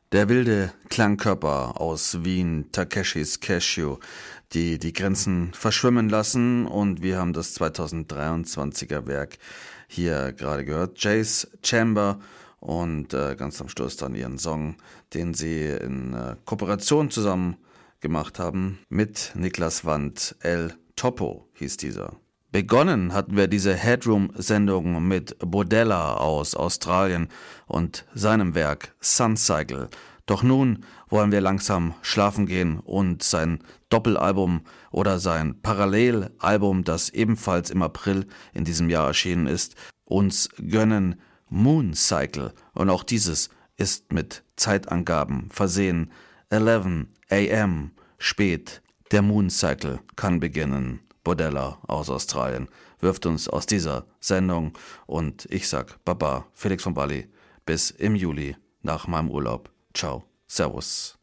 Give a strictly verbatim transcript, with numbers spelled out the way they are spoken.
Der wilde Klangkörper aus Wien, Takeshis Cashew, die die Grenzen verschwimmen lassen, und wir haben das zweitausenddreiundzwanziger Werk hier gerade gehört, Jay's Chamber, und äh, ganz am Schluss dann ihren Song, den sie in äh, Kooperation zusammen gemacht haben mit Niklas Wandt. El Topo hieß dieser. Begonnen hatten wir diese Headroom-Sendung mit Bodella aus Australien und seinem Werk Suncycle. Doch nun wollen wir langsam schlafen gehen und sein Doppelalbum oder sein Parallelalbum, das ebenfalls im April in diesem Jahr erschienen ist, uns gönnen. Mooncycle. Und auch dieses ist mit Zeitangaben versehen. elf a m spät. Der Mooncycle kann beginnen. Bodella aus Australien wirft uns aus dieser Sendung, und ich sag Baba, Felix von Bali, bis im Juli nach meinem Urlaub. Ciao, Servus.